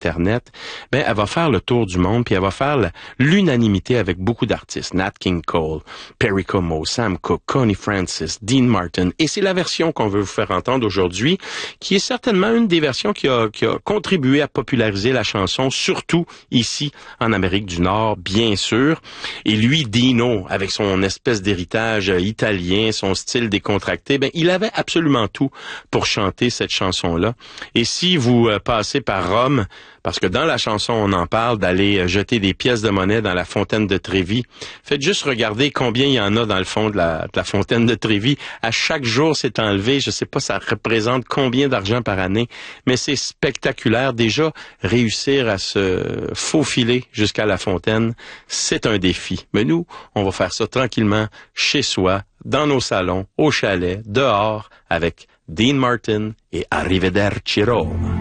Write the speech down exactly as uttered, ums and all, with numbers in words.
Internet, ben elle va faire le tour du monde, puis elle va faire la, l'unanimité avec beaucoup d'artistes. Nat King Cole, Perry Como, Sam Cooke, Connie Francis, Dean Martin. Et c'est la version qu'on veut vous faire entendre aujourd'hui, qui est certainement une des versions qui a, qui a contribué à populariser la chanson, surtout ici en Amérique du Nord, bien sûr. Et lui, Dino, avec son espèce d'héritage italien, son style décontracté, ben il avait absolument tout pour chanter cette chanson-là. Et si vous euh, passez par Rome, parce que dans la chanson, on en parle d'aller euh, jeter des pièces de monnaie dans la fontaine de Trévi, faites juste regarder combien il y en a dans le fond de la, de la fontaine de Trévi. À chaque jour, c'est enlevé. Je sais pas, ça représente combien d'argent par année, mais c'est spectaculaire. Déjà, réussir à se faufiler jusqu'à la fontaine, c'est un défi. Mais nous, on va faire ça tranquillement, chez soi, dans nos salons, au chalet, dehors, avec Dean Martin et Arrivederci Roma.